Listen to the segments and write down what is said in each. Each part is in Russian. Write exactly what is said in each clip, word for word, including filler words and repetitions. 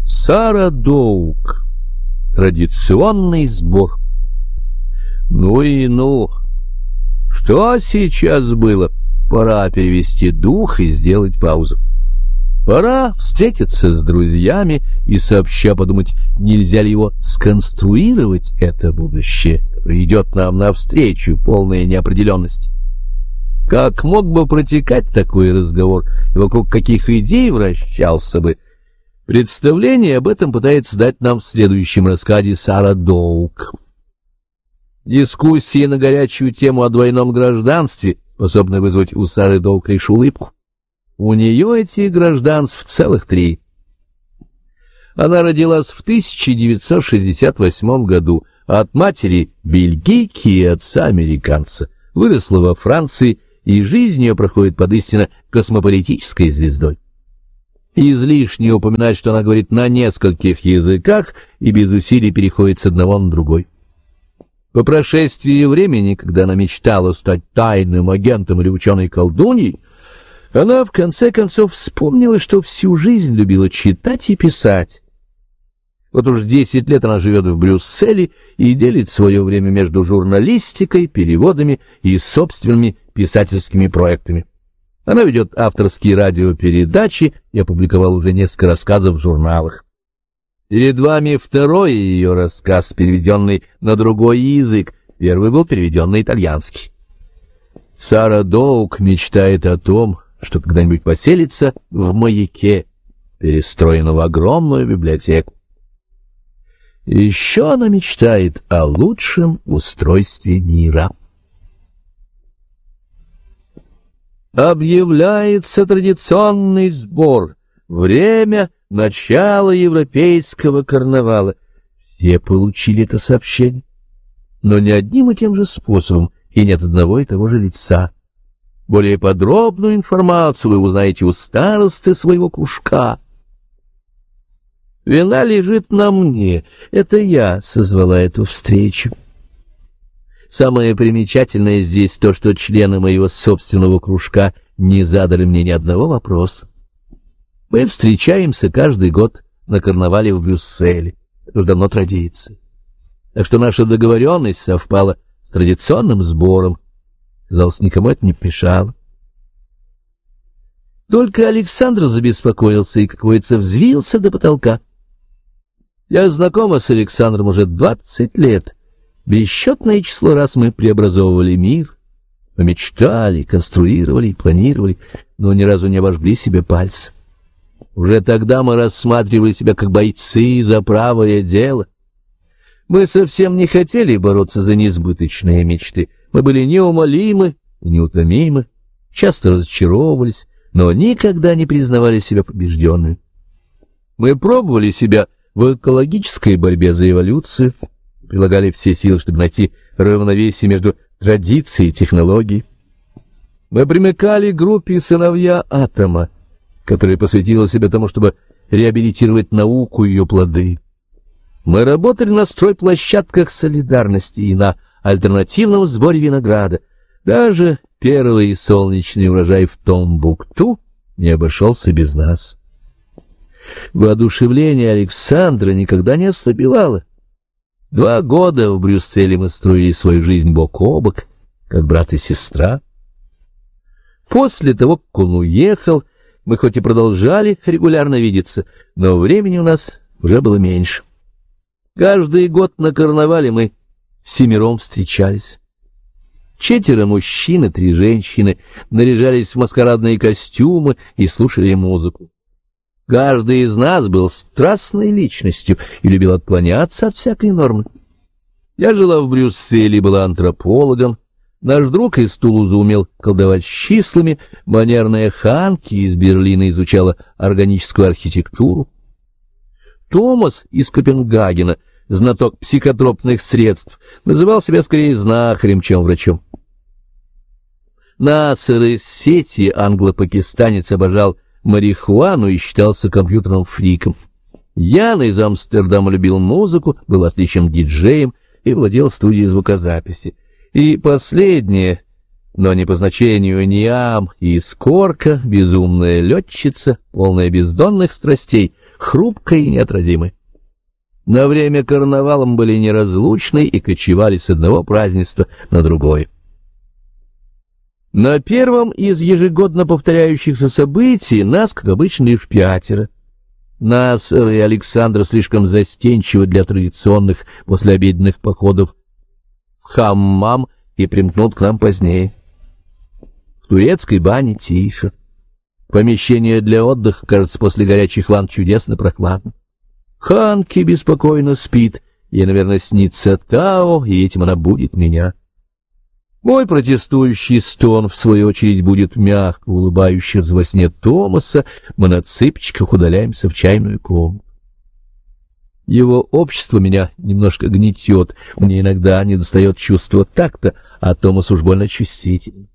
Сара Доук. Традиционный сбор. Ну и ну. Что сейчас было? Пора перевести дух и сделать паузу. Пора встретиться с друзьями и сообща подумать, нельзя ли его сконструировать, это будущее, которое идет нам навстречу, полная неопределенности. Как мог бы протекать такой разговор, и вокруг каких идей вращался бы? Представление об этом пытается дать нам в следующем рассказе Сара Доук. Дискуссии на горячую тему о двойном гражданстве способны вызвать у Сары Доук лишь улыбку. У нее этих гражданств целых три. Она родилась в тысяча девятьсот шестьдесят восьмом году от матери бельгийки и отца американца, выросла во Франции, и жизнь ее проходит под истинно космополитической звездой. Излишне упоминать, что она говорит на нескольких языках и без усилий переходит с одного на другой. По прошествии времени, когда она мечтала стать тайным агентом или ученой-колдуньей, она в конце концов вспомнила, что всю жизнь любила читать и писать. Вот уж десять лет она живет в Брюсселе и делит свое время между журналистикой, переводами и собственными писательскими проектами. Она ведет авторские радиопередачи и опубликовала уже несколько рассказов в журналах. Перед вами второй ее рассказ, переведенный на другой язык. Первый был переведен на итальянский. Сара Доук мечтает о том, что когда-нибудь поселится в Маяке, перестроенном в огромную библиотеку. Еще она мечтает о лучшем устройстве мира. Объявляется традиционный сбор. Время начала европейского карнавала. Все получили это сообщение, но не одним и тем же способом, и нет одного и того же лица. Более подробную информацию вы узнаете у старосты своего кружка. Вина лежит на мне. Это я созвала эту встречу. Самое примечательное здесь то, что члены моего собственного кружка не задали мне ни одного вопроса. Мы встречаемся каждый год на карнавале в Брюсселе. Это уже давно традиция. Так что наша договоренность совпала с традиционным сбором. Казалось, никому это не помешало. Только Александр забеспокоился и, как говорится, взвился до потолка. Я знакома с Александром уже двадцать лет. Бесчетное число раз мы преобразовывали мир. Мы мечтали, конструировали, планировали, но ни разу не обожгли себе пальцы. Уже тогда мы рассматривали себя как бойцы за правое дело. Мы совсем не хотели бороться за несбыточные мечты. Мы были неумолимы и неутомимы, часто разочаровывались, но никогда не признавали себя побежденными. Мы пробовали себя в экологической борьбе за эволюцию, прилагали все силы, чтобы найти равновесие между традицией и технологией. Мы примыкали к группе «Сыновья атома», которая посвятила себя тому, чтобы реабилитировать науку и ее плоды. Мы работали на стройплощадках солидарности и на альтернативном сборе винограда. Даже первый солнечный урожай в Томбукту не обошелся без нас. Воодушевление Александра никогда не ослабевало. Два года в Брюсселе мы строили свою жизнь бок о бок, как брат и сестра. После того, как он уехал, мы хоть и продолжали регулярно видеться, но времени у нас уже было меньше. Каждый год на карнавале мы всемиром встречались. Четверо мужчин и три женщины наряжались в маскарадные костюмы и слушали музыку. Каждый из нас был страстной личностью и любил отклоняться от всякой нормы. Я жила в Брюсселе, была антропологом. Наш друг из Тулузы умел колдовать с числами, манерная Ханки из Берлина изучала органическую архитектуру. Томас из Копенгагена, знаток психотропных средств, называл себя скорее знахарем, чем врачом. Насер из сети, англо-пакистанец, обожал марихуану и считался компьютерным фриком. Ян из Амстердама любил музыку, был отличным диджеем и владел студией звукозаписи. И последнее, но не по значению, Ниам из Корка, безумная летчица, полная бездонных страстей, хрупкое и неотразимое. На время карнавала мы были неразлучны и кочевали с одного празднества на другое. На первом из ежегодно повторяющихся событий нас, как обычно, лишь пятеро. Нас и Александр слишком застенчивы для традиционных послеобеденных походов в хаммам и примкнут к нам позднее. В турецкой бане тише. Помещение для отдыха, кажется, после горячих ванн чудесно прохладно. Ханки беспокойно спит, ей, наверное, снится Тао, и этим она будет меня. Мой протестующий стон, в свою очередь, будет мягко улыбающийся во сне Томаса, мы на цыпочках удаляемся в чайную комнату. Его общество меня немножко гнетет, мне иногда недостает чувства такта, а Томас уж больно чувствителен.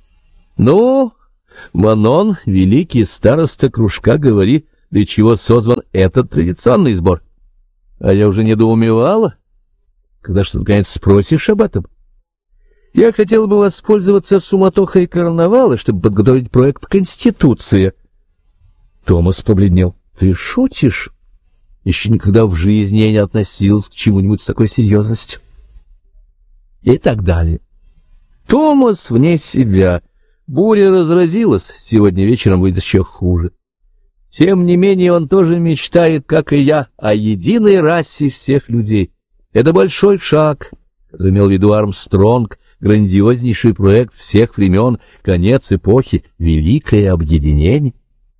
Ну, Манон, великий староста кружка, говори, для чего созван этот традиционный сбор. А я уже недоумевала, когда что, наконец, спросишь об этом. Я хотел бы воспользоваться суматохой карнавала, чтобы подготовить проект Конституции. Томас побледнел. Ты шутишь? Еще никогда в жизни я не относился к чему-нибудь с такой серьезностью. И так далее. Томас вне себя. Буря разразилась, сегодня вечером будет еще хуже. Тем не менее, он тоже мечтает, как и я, о единой расе всех людей. Это большой шаг, который имел в виду Армстронг, грандиознейший проект всех времен, конец эпохи, великое объединение.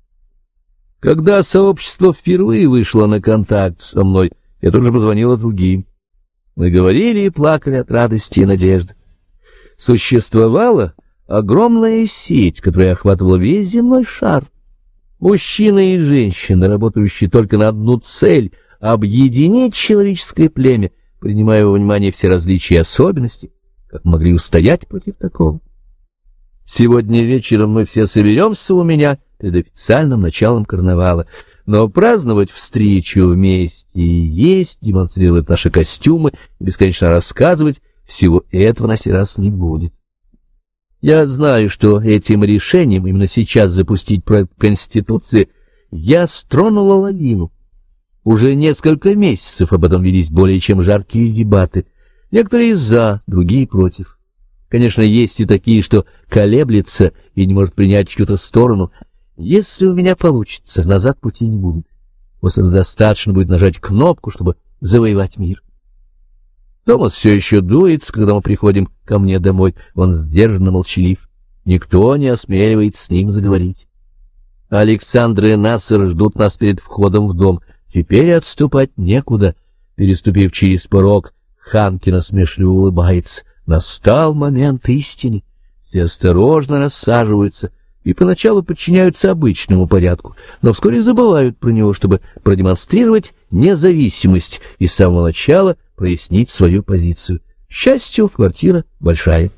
Когда сообщество впервые вышло на контакт со мной, я тут же позвонила другим. Мы говорили и плакали от радости и надежды. Существовала огромная сеть, которая охватывала весь земной шар. Мужчины и женщины, работающие только на одну цель — объединить человеческое племя, принимая во внимание все различия и особенности, как могли устоять против такого. Сегодня вечером мы все соберемся у меня перед официальным началом карнавала, но праздновать встречу вместе и есть, демонстрировать наши костюмы и бесконечно рассказывать, всего этого на сей раз не будет. Я знаю, что этим решением именно сейчас запустить проект Конституции я стронула лавину. Уже несколько месяцев об этом велись более чем жаркие дебаты. Некоторые за, другие против. Конечно, есть и такие, что колеблется и не может принять чью-то сторону. Если у меня получится, назад пути не будет. После достаточно будет нажать кнопку, чтобы завоевать мир. Томас все еще дуется, когда мы приходим ко мне домой. Он сдержанно молчалив. Никто не осмеливается с ним заговорить. Александр и Насер ждут нас перед входом в дом. Теперь отступать некуда. Переступив через порог, Ханки насмешливо улыбается. Настал момент истины. Все осторожно рассаживаются и поначалу подчиняются обычному порядку, но вскоре забывают про него, чтобы продемонстрировать независимость и с самого начала прояснить свою позицию. К счастью, квартира большая.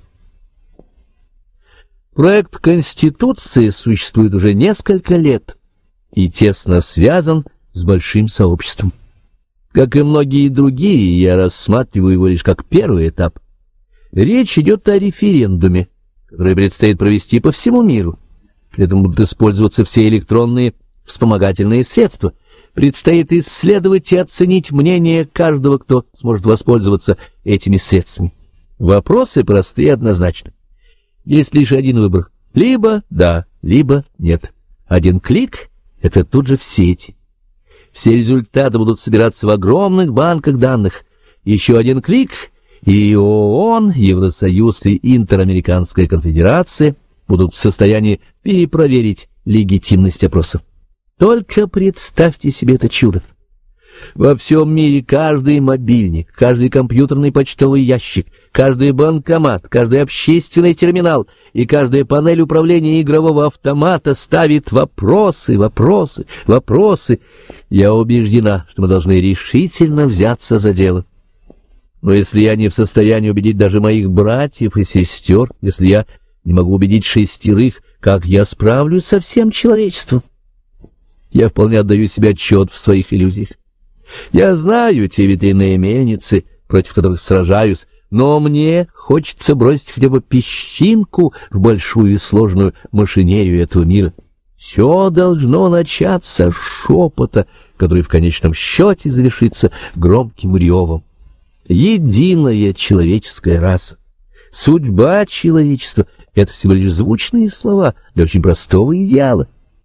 Проект Конституции существует уже несколько лет и тесно связан с большим сообществом. Как и многие другие, я рассматриваю его лишь как первый этап. Речь идет о референдуме, который предстоит провести по всему миру. При этом будут использоваться все электронные вспомогательные средства. Предстоит исследовать и оценить мнение каждого, кто сможет воспользоваться этими средствами. Вопросы простые и однозначны. Есть лишь один выбор. Либо да, либо нет. Один клик — это тут же в сети. Все результаты будут собираться в огромных банках данных. Еще один клик — и ООН, Евросоюз и Интерамериканская конфедерация будут в состоянии перепроверить легитимность опросов. Только представьте себе это чудо. Во всем мире каждый мобильник, каждый компьютерный почтовый ящик, каждый банкомат, каждый общественный терминал и каждая панель управления игрового автомата ставит вопросы, вопросы, вопросы. Я убеждена, что мы должны решительно взяться за дело. Но если я не в состоянии убедить даже моих братьев и сестер, если я не могу убедить шестерых, как я справлюсь со всем человечеством? Я вполне отдаю себе отчет в своих иллюзиях. Я знаю те ветряные мельницы, против которых сражаюсь, но мне хочется бросить хотя бы песчинку в большую и сложную машинерию этого мира. Все должно начаться с шепота, который в конечном счете завершится громким ревом. Единая человеческая раса, судьба человечества — это всего лишь звучные слова для очень простого идеала.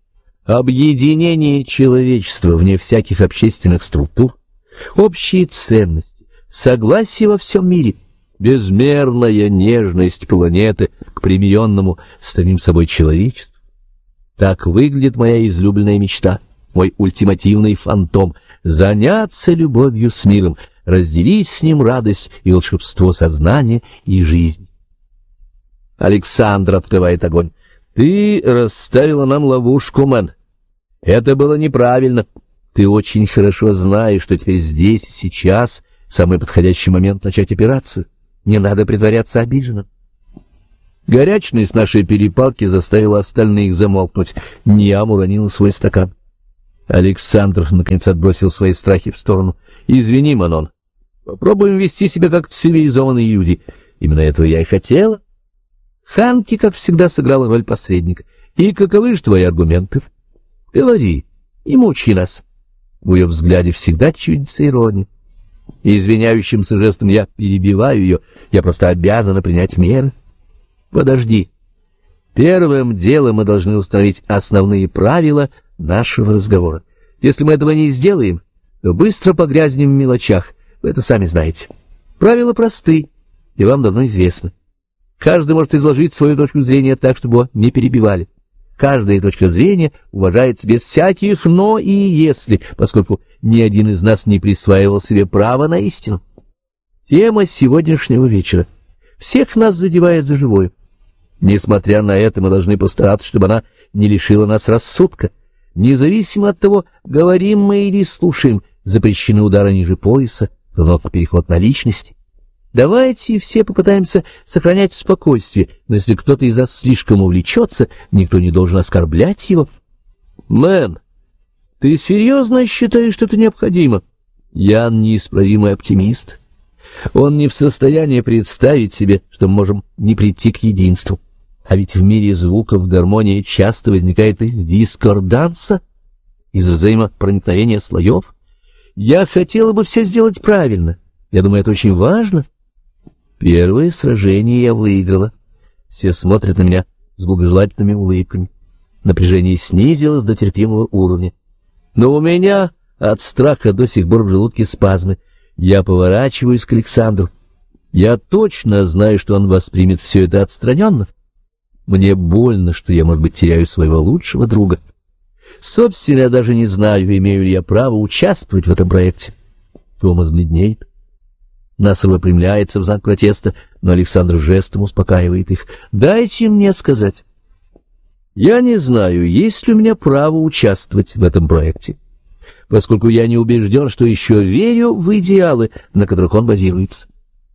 Объединение человечества вне всяких общественных структур, общие ценности, согласие во всем мире, безмерная нежность планеты к примиренному с самим собой человечеству. Так выглядит моя излюбленная мечта, мой ультимативный фантом — заняться любовью с миром, разделить с ним радость и волшебство сознания и жизни. Александр открывает огонь. Ты расставила нам ловушку, Мэн. Это было неправильно. Ты очень хорошо знаешь, что теперь здесь и сейчас самый подходящий момент начать операцию. Не надо притворяться обиженным. Горячность нашей перепалки заставила остальных замолкнуть. Ниам уронила свой стакан. Александр, наконец, отбросил свои страхи в сторону. Извини, Манон. Попробуем вести себя как цивилизованные люди. Именно этого я и хотела. Ханки, как всегда, сыграла роль посредника. И каковы же твои аргументы? Говори, не мучи нас. В ее взгляде всегда чудится ирония. Извиняющимся жестом я перебиваю ее. Я просто обязана принять меры. Подожди. Первым делом мы должны установить основные правила нашего разговора. Если мы этого не сделаем, то быстро погрязнем в мелочах. Вы это сами знаете. Правила просты, и вам давно известны. Каждый может изложить свою точку зрения так, чтобы его не перебивали. Каждая точка зрения уважается без всяких «но» и «если», поскольку ни один из нас не присваивал себе право на истину. Тема сегодняшнего вечера всех нас задевает за живое. Несмотря на это, мы должны постараться, чтобы она не лишила нас рассудка. Независимо от того, говорим мы или слушаем, запрещены удары ниже пояса, равно переход на личности. Давайте все попытаемся сохранять спокойствие, но если кто-то из нас слишком увлечется, никто не должен оскорблять его. Мэн, ты серьезно считаешь, что это необходимо? Ян неисправимый оптимист. Он не в состоянии представить себе, что мы можем не прийти к единству. А ведь в мире звуков гармония часто возникает из дискорданса, из взаимопроникновения слоев. Я хотела бы все сделать правильно. Я думаю, это очень важно. Первое сражение я выиграла. Все смотрят на меня с благожелательными улыбками. Напряжение снизилось до терпимого уровня. Но у меня от страха до сих пор в желудке спазмы. Я поворачиваюсь к Александру. Я точно знаю, что он воспримет все это отстраненно. Мне больно, что я, может быть, теряю своего лучшего друга. Собственно, я даже не знаю, имею ли я право участвовать в этом проекте. Томас бледнеет. Насер выпрямляется в знак протеста, но Александр жестом успокаивает их. «Дайте мне сказать. Я не знаю, есть ли у меня право участвовать в этом проекте, поскольку я не убежден, что еще верю в идеалы, на которых он базируется».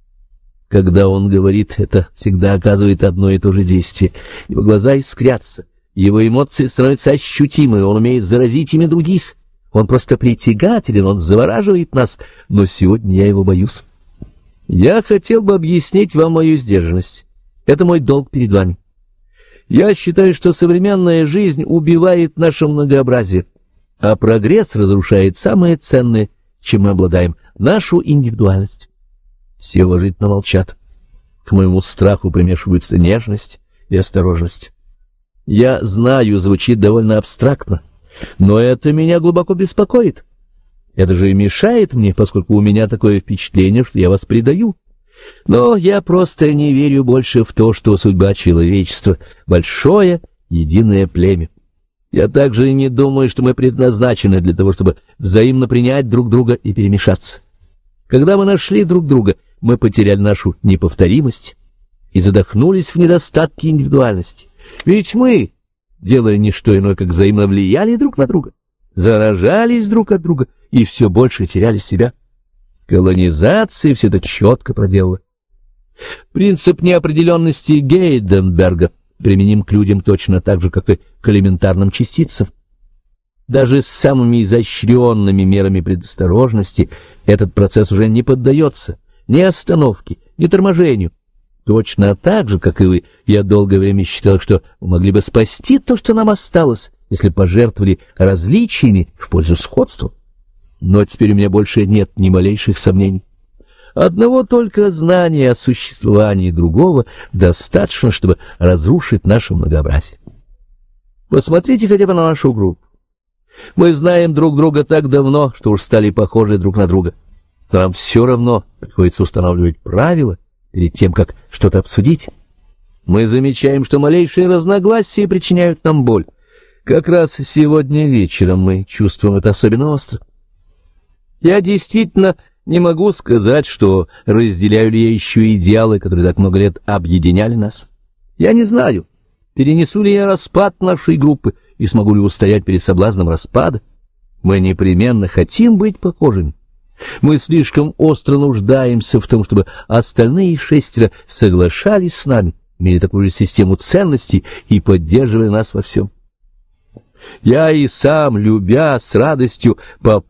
Когда он говорит, это всегда оказывает одно и то же действие. Его глаза искрятся, его эмоции становятся ощутимы, он умеет заразить ими других. Он просто притягателен, он завораживает нас, но сегодня я его боюсь. Я хотел бы объяснить вам мою сдержанность. Это мой долг перед вами. Я считаю, что современная жизнь убивает наше многообразие, а прогресс разрушает самое ценное, чем мы обладаем, нашу индивидуальность. Все уважительно молчат. К моему страху примешиваются нежность и осторожность. Я знаю, звучит довольно абстрактно, но это меня глубоко беспокоит. Это же и мешает мне, поскольку у меня такое впечатление, что я вас предаю. Но я просто не верю больше в то, что судьба человечества — большое единое племя. Я также и не думаю, что мы предназначены для того, чтобы взаимно принять друг друга и перемешаться. Когда мы нашли друг друга, мы потеряли нашу неповторимость и задохнулись в недостатке индивидуальности. Ведь мы, делая не что иное, как взаимно влияли друг на друга, заражались друг от друга и все больше теряли себя. Колонизация все это четко проделала. Принцип неопределенности Гейденберга применим к людям точно так же, как и к элементарным частицам. Даже с самыми изощренными мерами предосторожности этот процесс уже не поддается ни остановке, ни торможению. Точно так же, как и вы, я долгое время считал, что мы могли бы спасти то, что нам осталось, если пожертвовали различиями в пользу сходства. Но теперь у меня больше нет ни малейших сомнений. Одного только знания о существовании другого достаточно, чтобы разрушить наше многообразие. Посмотрите хотя бы на нашу группу. Мы знаем друг друга так давно, что уж стали похожи друг на друга. Но нам все равно приходится устанавливать правила перед тем, как что-то обсудить. Мы замечаем, что малейшие разногласия причиняют нам боль. Как раз сегодня вечером мы чувствуем это особенно остро. Я действительно не могу сказать, что разделяю ли я еще идеалы, которые так много лет объединяли нас. Я не знаю, перенесу ли я распад нашей группы и смогу ли устоять перед соблазном распада. Мы непременно хотим быть похожими. Мы слишком остро нуждаемся в том, чтобы остальные шестеро соглашались с нами, имели такую же систему ценностей и поддерживали нас во всем. Я и сам, любя с радостью по